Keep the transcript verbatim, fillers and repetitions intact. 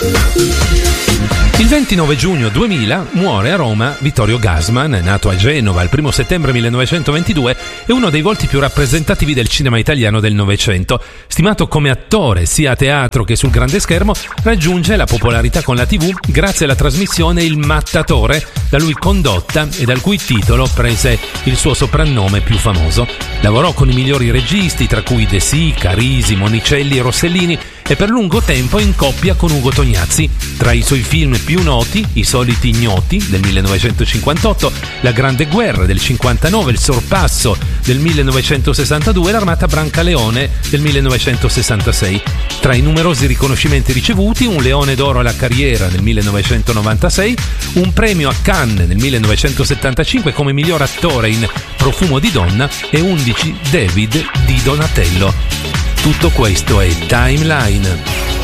Il ventinove giugno duemila muore a Roma Vittorio Gassman, nato a Genova il primo settembre millenovecentoventidue, è uno dei volti più rappresentativi del cinema italiano del Novecento. Stimato come attore sia a teatro che sul grande schermo, raggiunge la popolarità con la tivù grazie alla trasmissione Il Mattatore, da lui condotta e dal cui titolo prese il suo soprannome più famoso. Lavorò con i migliori registi, tra cui De Sica, Risi, Monicelli e Rossellini, e per lungo tempo in coppia con Ugo Tognazzi. Tra i suoi film più noti, I soliti ignoti del millenovecentocinquantotto, La grande guerra del cinquantanove, Il sorpasso del millenovecentosessantadue e L'Armata Brancaleone del millenovecentosessantasei. Tra i numerosi riconoscimenti ricevuti, un Leone d'Oro alla carriera nel millenovecentonovantasei, un premio a Cannes nel millenovecentosettantacinque come miglior attore in Profumo di donna e undici David di Donatello. Tutto questo è Timeline.